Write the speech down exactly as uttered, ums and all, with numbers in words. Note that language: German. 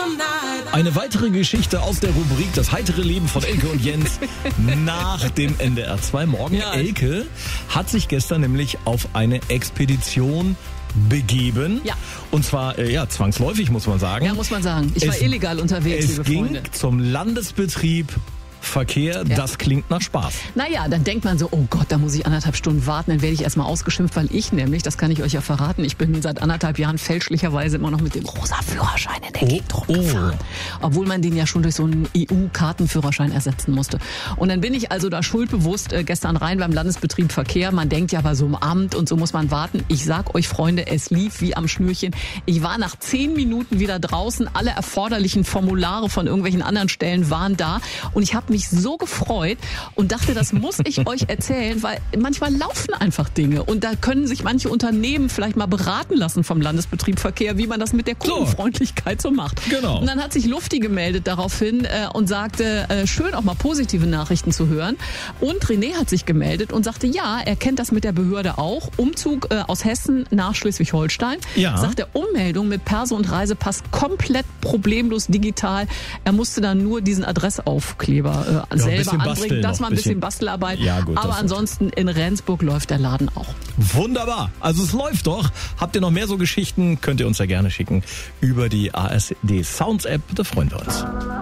Eine weitere Geschichte aus der Rubrik Das heitere Leben von Elke und Jens nach dem N D R zwei Morgen. Ja. Elke hat sich gestern nämlich auf eine Expedition begeben. Ja. Und zwar, äh, ja, zwangsläufig, muss man sagen. Ja, muss man sagen. Ich Es- war illegal unterwegs, Es liebe ging Freunde. zum Landesbetrieb Verkehr. Ja. Das klingt nach Spaß. Naja, dann denkt man so, oh Gott, da muss ich anderthalb Stunden warten, dann werde ich erstmal ausgeschimpft, weil ich nämlich, das kann ich euch ja verraten, ich bin seit anderthalb Jahren fälschlicherweise immer noch mit dem rosa Führerschein in der Oh, Gegend rumgefahren. Obwohl man den ja schon durch so einen E U-Kartenführerschein ersetzen musste. Und dann bin ich also da schuldbewusst äh, gestern rein beim Landesbetrieb Verkehr. Man denkt ja bei so einem Amt und so muss man warten. Ich sag euch, Freunde, es lief wie am Schnürchen. Ich war nach zehn Minuten wieder draußen. Alle erforderlichen Formulare von irgendwelchen anderen Stellen waren da. Und ich habe mich so gefreut und dachte, das muss ich euch erzählen, weil manchmal laufen einfach Dinge. Und da können sich manche Unternehmen vielleicht mal beraten lassen vom Landesbetrieb Verkehr, wie man das mit der Kundenfreundlichkeit so macht. Genau. Und dann hat sich Lufti gemeldet daraufhin äh, und sagte, äh, schön auch mal positive Nachrichten zu hören. Und René hat sich gemeldet und sagte, ja, er kennt das mit der Behörde auch. Umzug äh, aus Hessen nach Schleswig-Holstein. Ja. Sagt er, Ummeldung mit Perso und Reisepass komplett problemlos digital. Er musste dann nur diesen Adressaufkleber äh, ein selber bisschen anbringen. basteln Das noch, war ein bisschen bisschen- Bastelarbeit. Ja, gut, Aber das- ansonsten in Rendsburg läuft der Laden auch. Wunderbar. Also es läuft doch. Habt ihr noch mehr so Geschichten? Könnt ihr uns ja gerne schicken über die A S D Sounds App. Da freuen wir uns.